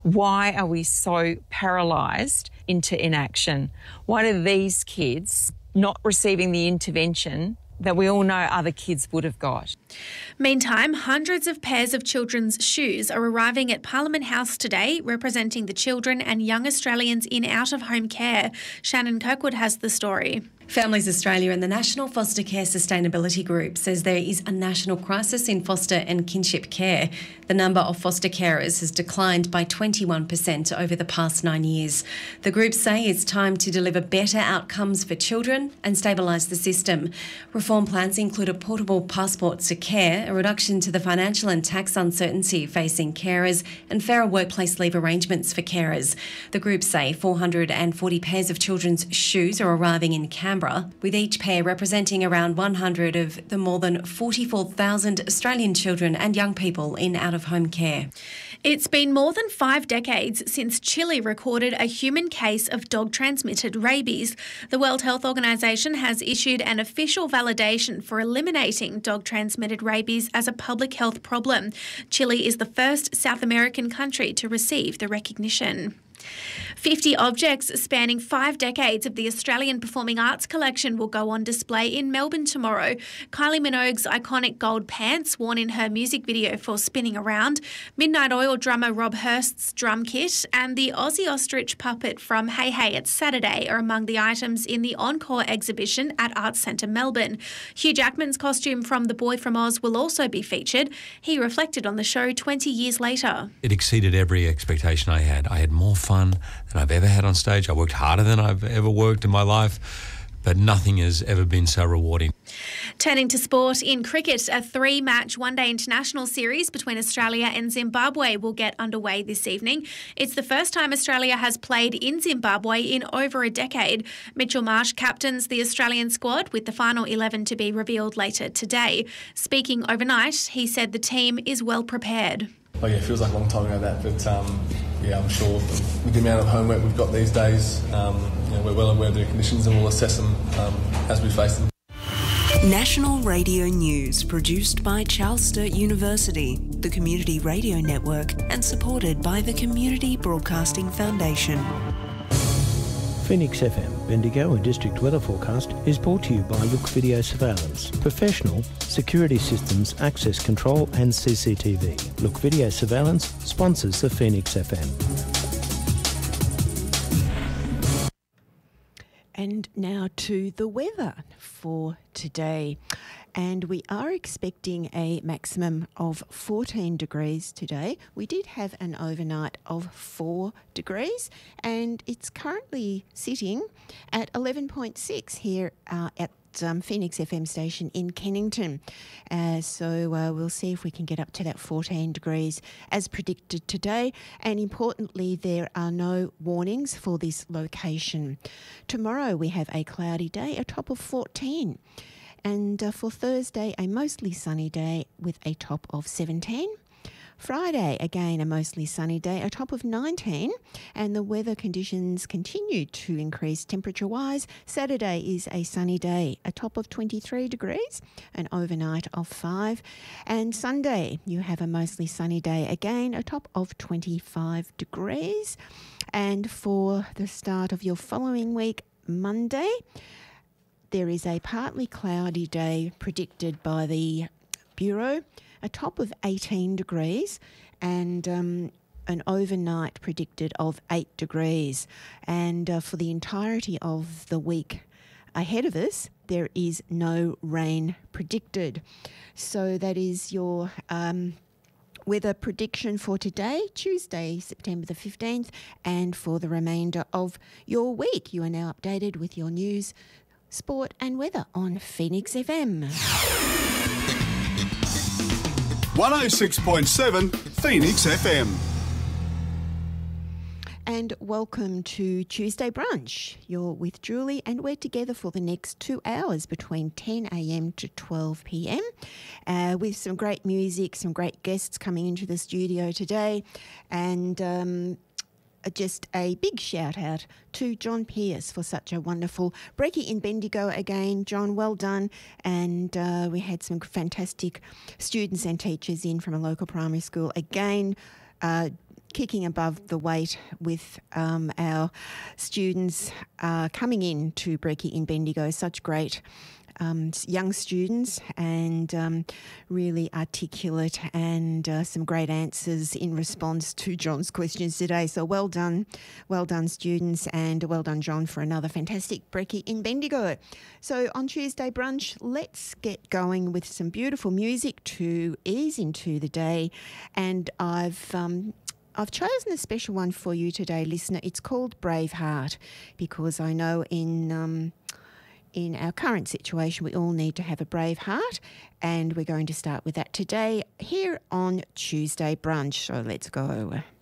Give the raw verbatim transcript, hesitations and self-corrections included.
Why are we so paralysed into inaction? Why are these kids not receiving the intervention that we all know other kids would have got? Meantime, hundreds of pairs of children's shoes are arriving at Parliament House today, representing the children and young Australians in out-of-home care. Shannon Kirkwood has the story. Families Australia and the National Foster Care Sustainability Group says there is a national crisis in foster and kinship care. The number of foster carers has declined by twenty-one percent over the past nine years. The group say it's time to deliver better outcomes for children and stabilise the system. Reform plans include a portable passport to care, a reduction to the financial and tax uncertainty facing carers, and fairer workplace leave arrangements for carers. The group say four hundred forty pairs of children's shoes are arriving in Canberra, with each pair representing around one hundred of the more than forty-four thousand Australian children and young people in out-of-home care. It's been more than five decades since Chile recorded a human case of dog-transmitted rabies. The World Health Organization has issued an official validation for eliminating dog-transmitted rabies as a public health problem. Chile is the first South American country to receive the recognition. fifty objects spanning five decades of the Australian Performing Arts collection will go on display in Melbourne tomorrow. Kylie Minogue's iconic gold pants, worn in her music video for Spinning Around, Midnight Oil drummer Rob Hurst's drum kit, and the Aussie ostrich puppet from Hey Hey It's Saturday are among the items in the Encore exhibition at Arts Centre Melbourne. Hugh Jackman's costume from The Boy from Oz will also be featured. He reflected on the show twenty years later. It exceeded every expectation I had. I had more fun than I've ever had on stage. I worked harder than I've ever worked in my life, but nothing has ever been so rewarding. Turning to sport, in cricket, a three-match one-day international series between Australia and Zimbabwe will get underway this evening. It's the first time Australia has played in Zimbabwe in over a decade. Mitchell Marsh captains the Australian squad, with the final eleven to be revealed later today. Speaking overnight, he said the team is well prepared. Oh yeah, it feels like a long time ago that, but um, yeah, I'm sure with the amount of homework we've got these days, um, you know, we're well aware of the conditions and we'll assess them um, as we face them. National Radio News, produced by Charles Sturt University, the Community Radio Network, and supported by the Community Broadcasting Foundation. Phoenix F M, Bendigo and District Weather Forecast is brought to you by Look Video Surveillance. Professional security systems, access control and C C T V. Look Video Surveillance sponsors the Phoenix F M. And now to the weather for today. And we are expecting a maximum of fourteen degrees today. We did have an overnight of four degrees and it's currently sitting at eleven point six here uh, at Um, Phoenix F M station in Kennington. Uh, so uh, we'll see if we can get up to that fourteen degrees as predicted today. And importantly, there are no warnings for this location. Tomorrow we have a cloudy day, a top of fourteen. And uh, for Thursday, a mostly sunny day with a top of seventeen. Friday, again, a mostly sunny day, a top of nineteen, and the weather conditions continue to increase temperature-wise. Saturday is a sunny day, a top of twenty-three degrees, an overnight of five. And Sunday, you have a mostly sunny day, again, a top of twenty-five degrees. And for the start of your following week, Monday, there is a partly cloudy day predicted by the Bureau, a top of eighteen degrees and um, an overnight predicted of eight degrees. And uh, for the entirety of the week ahead of us, there is no rain predicted. So that is your um, weather prediction for today, Tuesday, September the fifteenth, and for the remainder of your week. You are now updated with your news, sport and weather on Phoenix F M. one oh six point seven Phoenix F M. And welcome to Tuesday Brunch. You're with Julie and we're together for the next two hours between ten a.m. to twelve p.m. Uh, with some great music, some great guests coming into the studio today, and um, just a big shout out to John Pierce for such a wonderful Breaky in Bendigo again. John, well done. And uh, we had some fantastic students and teachers in from a local primary school again. Uh, kicking above the weight with um, our students uh, coming in to Brekkie in Bendigo. Such great Um, young students and um, really articulate and uh, some great answers in response to John's questions today. So well done, well done students, and well done John for another fantastic Brekkie in Bendigo. So on Tuesday brunch, let's get going with some beautiful music to ease into the day, and I've um, I've chosen a special one for you today, listener. It's called Braveheart, because I know in um, in our current situation we all need to have a brave heart, and we're going to start with that today here on Tuesday brunch. So let's go.